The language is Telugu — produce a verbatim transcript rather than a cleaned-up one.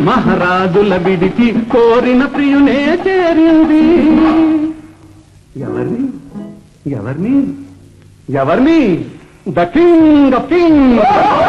మహారాజుల విడిచి కోరిన ప్రియునే చేరింది. ఎవరిని ఎవరిని ఎవరిని ద కింగ్ ద కింగ్